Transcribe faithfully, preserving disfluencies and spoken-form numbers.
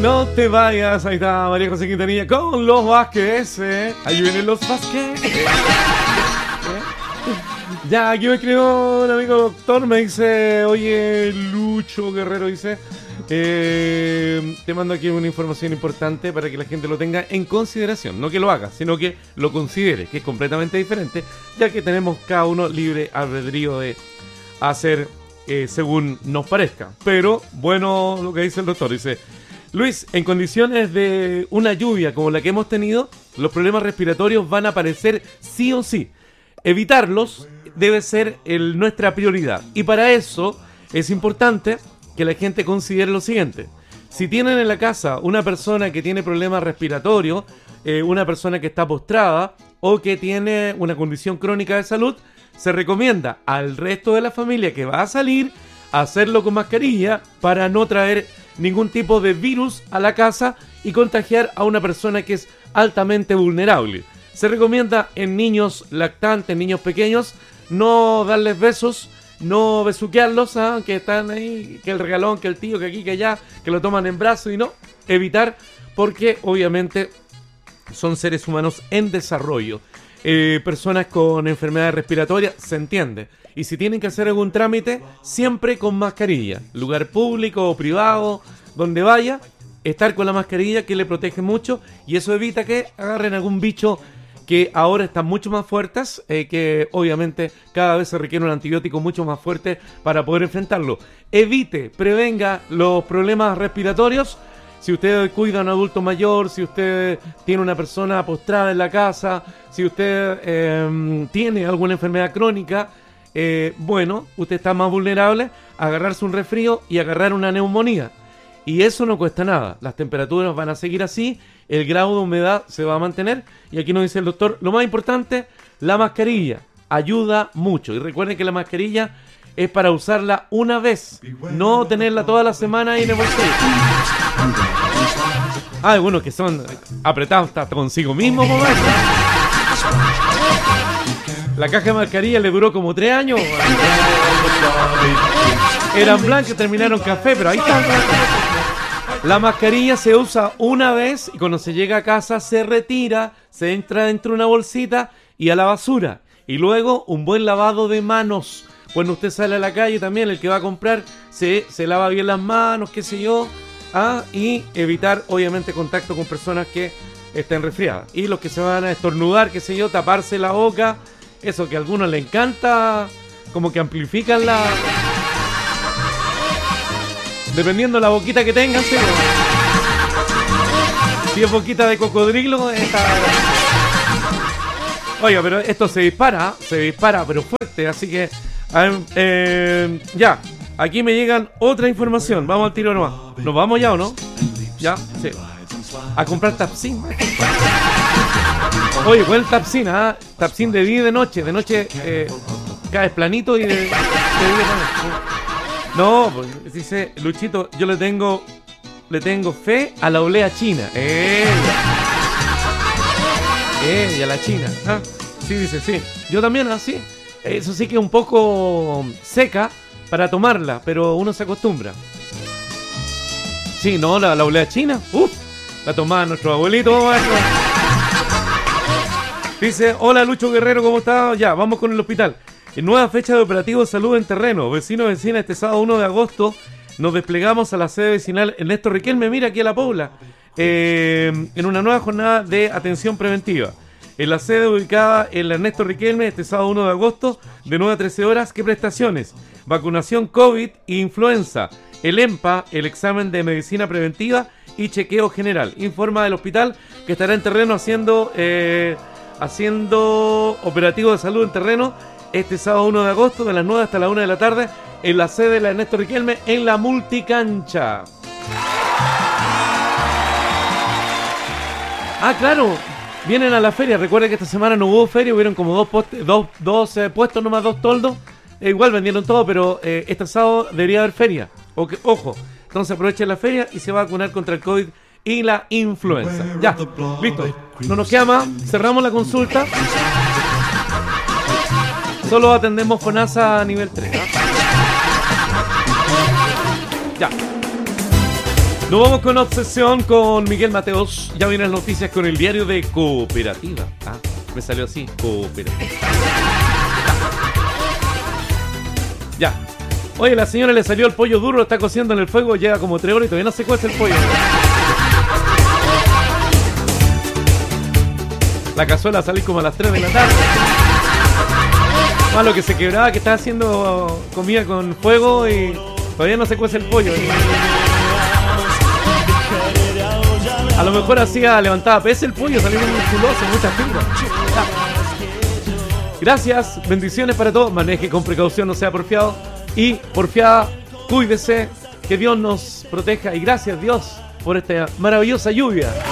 no te vayas. Ahí está María José Quintanilla con los Vázquez. ¿eh? Ahí vienen los Vázquez. ¿eh? Ya, aquí me escribió un amigo doctor. Me dice, oye, Lucho Guerrero, dice, eh, te mando aquí una información importante para que la gente lo tenga en consideración. No que lo haga, sino que lo considere, que es completamente diferente, ya que tenemos cada uno libre albedrío de hacer eh, según nos parezca. Pero bueno, lo que dice el doctor, dice, Luis, en condiciones de una lluvia como la que hemos tenido, los problemas respiratorios van a aparecer sí o sí. Evitarlos debe ser el, nuestra prioridad. Y para eso es importante que la gente considere lo siguiente. Si tienen en la casa una persona que tiene problemas respiratorios, eh, una persona que está postrada o que tiene una condición crónica de salud, se recomienda al resto de la familia que va a salir a hacerlo con mascarilla para no traer ningún tipo de virus a la casa y contagiar a una persona que es altamente vulnerable. Se recomienda en niños lactantes, niños pequeños, no darles besos, no besuquearlos, ¿ah? Que están ahí, que el regalón, que el tío, que aquí, que allá, que lo toman en brazos y no, evitar, porque obviamente son seres humanos en desarrollo. Eh, personas con enfermedades respiratorias, se entiende. Y si tienen que hacer algún trámite, siempre con mascarilla. Lugar público o privado, donde vaya, estar con la mascarilla que le protege mucho y eso evita que agarren algún bicho que ahora están mucho más fuertes, eh, que obviamente cada vez se requiere un antibiótico mucho más fuerte para poder enfrentarlo. Evite, prevenga los problemas respiratorios. Si usted cuida a un adulto mayor, si usted tiene una persona postrada en la casa, si usted eh, tiene alguna enfermedad crónica, eh, bueno, usted está más vulnerable a agarrarse un resfrío y agarrar una neumonía. Y eso no cuesta nada. Las temperaturas van a seguir así, el grado de humedad se va a mantener. Y aquí nos dice el doctor, lo más importante, la mascarilla ayuda mucho. Y recuerden que la mascarilla es para usarla una vez, no tenerla toda la semana ahí en el bolsillo. Ah, bueno, que son apretados hasta consigo mismo, ¿no? La caja de mascarilla le duró como tres años. Eran blancas, terminaron café, pero ahí está. La mascarilla se usa una vez y cuando se llega a casa se retira, se entra dentro de una bolsita y a la basura. Y luego un buen lavado de manos. Cuando usted sale a la calle también, el que va a comprar, se, se lava bien las manos, qué sé yo. Ah, y evitar, obviamente, contacto con personas que estén resfriadas. Y los que se van a estornudar, qué sé yo, taparse la boca. Eso que a algunos les encanta, como que amplifican la... Dependiendo de la boquita que tengan, ¿sí? Si es boquita de cocodrilo, esta... Oiga, pero esto se dispara, se dispara, pero fuerte, así que... Eh, ya, aquí me llegan otra información. Vamos al tiro nomás. ¿Nos vamos ya o no? Ya, sí. A comprar Tapsin. Oye, buen Tapsin, ¿ah? ¿eh? Tapsin de día y de noche. De noche eh, caes planito y de, de día también. No, pues dice Luchito, yo le tengo le tengo fe a la olea china. Eh, eh, y a la china. ¿Ah? Sí, dice, sí. Yo también, así. ¿ah? Eso sí que es un poco seca para tomarla, pero uno se acostumbra. Sí, no, la, la olea china. Uf, la tomaba nuestro abuelito. Dice, hola Lucho Guerrero, ¿cómo estás? Ya, vamos con el hospital. En nueva fecha de operativo de salud en terreno. Vecinos, vecinas, este sábado uno de agosto nos desplegamos a la sede vecinal Ernesto Riquelme, mira aquí a la Pobla, eh, en una nueva jornada de atención preventiva. En la sede ubicada en la Ernesto Riquelme, este sábado uno de agosto, de nueve a trece horas, ¿qué prestaciones? Vacunación COVID e influenza, el EMPA, el examen de medicina preventiva y chequeo general. Informa del hospital que estará en terreno haciendo, eh, haciendo operativo de salud en terreno este sábado uno de agosto, de las nueve hasta la una de la tarde, en la sede de la Ernesto Riquelme, en la multicancha. Ah, claro, vienen a la feria. Recuerden que esta semana no hubo feria, hubieron como dos, poste, dos, dos eh, puestos, nomás dos toldos. Eh, igual vendieron todo, pero eh, este sábado debería haber feria. O que, ojo, entonces aprovechen la feria y se va a vacunar contra el COVID y la influenza. Ya, listo. No nos queda más, cerramos la consulta. Solo atendemos FONASA a nivel tres, ¿no? Ya. Nos vamos con Obsesión con Miguel Mateos. Ya vienen las noticias con el diario de Cooperativa. Ah, me salió así, Cooperativa. Ya. Oye, la señora le salió el pollo duro, lo está cociendo en el fuego, lleva como tres horas y todavía no se cuece el pollo. La cazuela salió como a las tres de la tarde. Malo que se quebraba, que estaba haciendo comida con fuego y todavía no se cuece el pollo. A lo mejor hacía, levantaba pese el pollo, salió muy musculoso, muchas fibras. Gracias, bendiciones para todos. Maneje con precaución, no sea porfiado. Y porfiada, cuídese, que Dios nos proteja. Y gracias Dios por esta maravillosa lluvia.